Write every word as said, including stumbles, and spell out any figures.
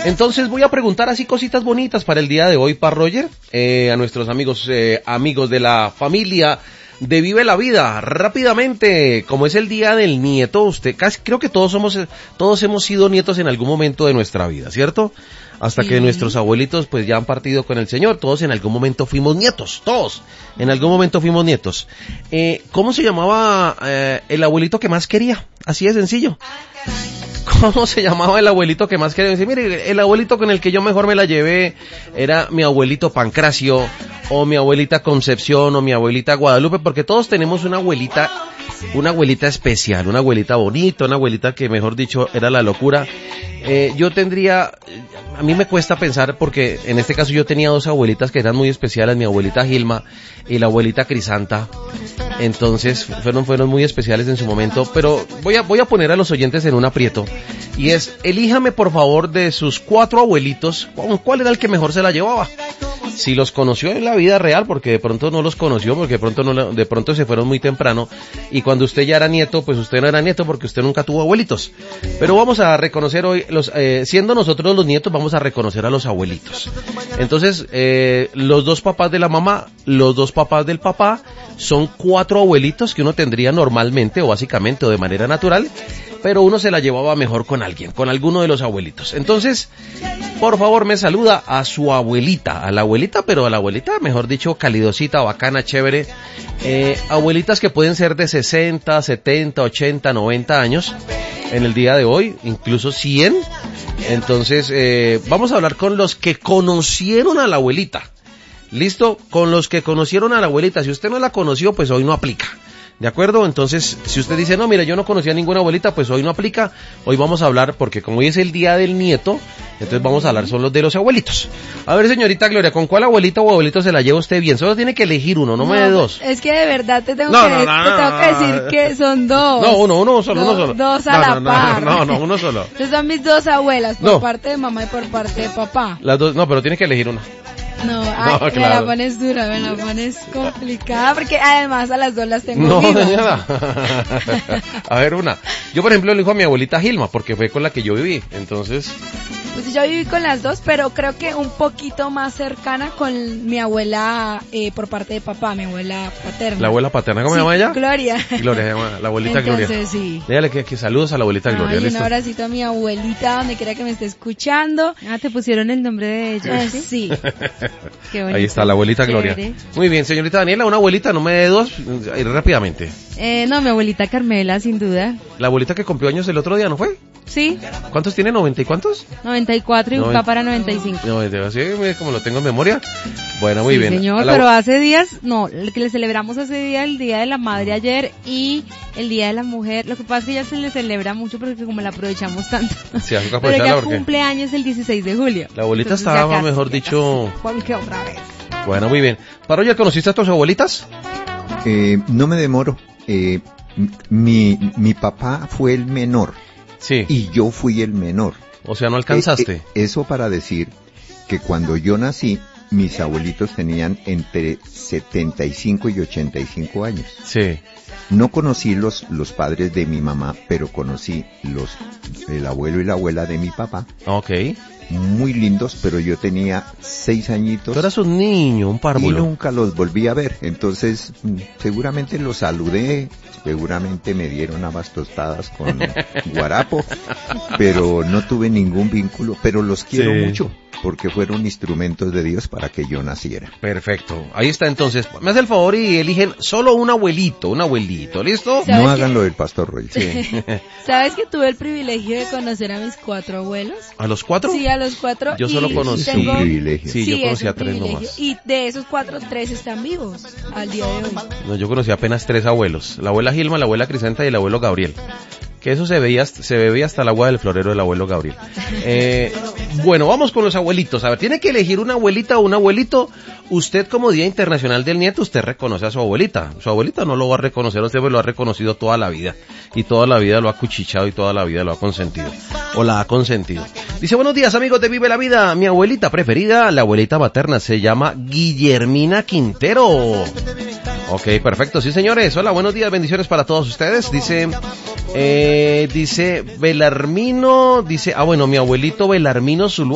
Entonces voy a preguntar así cositas bonitas para el día de hoy, para Roger, eh, a nuestros amigos, eh, amigos de la familia de Vive la Vida. Rápidamente, como es el día del nieto, usted, casi, creo que todos somos, todos hemos sido nietos en algún momento de nuestra vida, ¿cierto? Hasta sí. que nuestros abuelitos pues ya han partido con el Señor, todos en algún momento fuimos nietos, todos, en algún momento fuimos nietos. Eh, ¿Cómo se llamaba eh, el abuelito que más quería? Así de sencillo. ¿Cómo se llamaba el abuelito que más quería? Dice, mire, el abuelito con el que yo mejor me la llevé era mi abuelito Pancracio, o mi abuelita Concepción, o mi abuelita Guadalupe, porque todos tenemos una abuelita, una abuelita especial, una abuelita bonita, una abuelita que mejor dicho era la locura. Eh, yo tendría, a mí me cuesta pensar porque en este caso yo tenía dos abuelitas que eran muy especiales, mi abuelita Gilma y la abuelita Crisanta. Entonces fueron, fueron muy especiales en su momento, pero voy a, voy a poner a los oyentes en un aprieto. Y es, elíjame por favor de sus cuatro abuelitos, ¿cuál era el que mejor se la llevaba? Si los conoció en la vida real, porque de pronto no los conoció, porque de pronto no, de pronto se fueron muy temprano, y cuando usted ya era nieto, pues usted no era nieto porque usted nunca tuvo abuelitos. Pero vamos a reconocer hoy, los, eh, siendo nosotros los nietos, vamos a reconocer a los abuelitos. Entonces, eh, los dos papás de la mamá, los dos papás del papá, son cuatro abuelitos que uno tendría normalmente, o básicamente, o de manera natural, pero uno se la llevaba mejor con alguien, con alguno de los abuelitos. Entonces, por favor, me saluda a su abuelita, a la abuelita, pero a la abuelita, mejor dicho, calidosita, bacana, chévere. Eh, abuelitas que pueden ser de sesenta, setenta, ochenta, noventa años en el día de hoy, incluso cien. Entonces, eh, vamos a hablar con los que conocieron a la abuelita. ¿Listo? Con los que conocieron a la abuelita. Si usted no la conoció, pues hoy no aplica. ¿De acuerdo? Entonces, si usted dice, no, mire, yo no conocía a ninguna abuelita, pues hoy no aplica. Hoy vamos a hablar, porque como hoy es el día del nieto, entonces vamos a hablar son los de los abuelitos. A ver, señorita Gloria, ¿con cuál abuelita o abuelito se la lleva usted bien? Solo tiene que elegir uno, no, no me dé dos. Es que de verdad te tengo, no, que, no, no, te no, tengo no, que decir no, que son dos. No, uno, uno solo, Do, uno solo. Dos a no, la no, par. No, no, no, uno solo. Esas son mis dos abuelas, por no. parte de mamá y por parte de papá. Las dos, no, pero tiene que elegir una. No, ay, no, me claro. la pones dura, me la pones complicada, porque además a las dos las tengo No, vivas. señora. A ver, una. Yo, por ejemplo, elijo a mi abuelita Gilma, porque fue con la que yo viví, entonces... Pues yo viví con las dos, pero creo que un poquito más cercana con mi abuela eh, por parte de papá, mi abuela paterna. ¿La abuela paterna? ¿Cómo sí, se llama ella? Gloria. Gloria, se llama la abuelita Entonces, Gloria. sí. Dígale que, que saludos a la abuelita Ay, Gloria. un ¿Listo? abracito a mi abuelita, donde quiera que me esté escuchando. Ah, te pusieron el nombre de ella. Eh, sí. Qué bonito. Ahí está la abuelita Chévere. Gloria. Muy bien, señorita Daniela, una abuelita, no me dé dos, eh, rápidamente. Eh, no, mi abuelita Carmela, sin duda. La abuelita que cumplió años el otro día, ¿no fue? Sí. ¿Cuántos tiene? ¿noventa y cuántos? noventa y cuatro y un Noven- para noventa y cinco. No, así como lo tengo en memoria. Bueno, muy Sí, bien. señor, A la- pero hace días, no, el que le celebramos ese día, el Día de la Madre ayer y el Día de la Mujer. Lo que pasa es que ya se le celebra mucho porque como la aprovechamos tanto. Sí, hay que Pero aprovecharla ella porque cumple años el dieciséis de julio. la abuelita Entonces, estaba, ya casi, mejor ya dicho... casi. ¿Por qué otra vez? Bueno, muy bien. Paroya, ¿conociste a tus abuelitas? Eh, no me demoro. Eh, mi, mi papá fue el menor. Sí. Y yo fui el menor. O sea, no alcanzaste. Eh, eh, eso para decir que cuando yo nací, mis abuelitos tenían entre setenta y cinco y ochenta y cinco años. Sí. No conocí los, los padres de mi mamá, pero conocí los, el abuelo y la abuela de mi papá. Ok. Muy lindos, pero yo tenía seis añitos. Tú eras un niño, un Y párvulo. nunca los volví a ver, entonces mm, seguramente los saludé, seguramente me dieron habas tostadas con guarapo, pero no tuve ningún vínculo, pero los quiero Sí. mucho, porque fueron instrumentos de Dios para que yo naciera. Perfecto. Ahí está entonces. Me hace el favor y eligen solo un abuelito, un abuelito, ¿listo? ¿Sabes No qué? hagan lo del pastor Roy. Sí. ¿Sabes que tuve el privilegio de conocer a mis cuatro abuelos? ¿A los cuatro? Sí, a los cuatro. Yo solo y conocí- Es tengo- un privilegio. Sí, yo es conocí un a tres privilegio. nomás. Y de esos cuatro, tres están vivos al día de hoy. No, yo conocí apenas tres abuelos. La abuela Gilma, la abuela Crisanta y el abuelo Gabriel. Que eso se veía, se bebía hasta el agua del florero del abuelo Gabriel. Eh, bueno, vamos con los abuelitos. A ver, tiene que elegir una abuelita o un abuelito. Usted como Día Internacional del Nieto, usted reconoce a su abuelita. Su abuelita no lo va a reconocer, usted lo ha reconocido toda la vida. Y toda la vida lo ha cuchicheado y toda la vida lo ha consentido. O la ha consentido. Dice, buenos días amigos de Vive la Vida. Mi abuelita preferida, la abuelita materna, se llama Guillermina Quintero. Ok, perfecto. Sí, señores. Hola, buenos días. Bendiciones para todos ustedes. Dice... Eh, dice Belarmino, dice, ah bueno, mi abuelito Belarmino Zuluaga.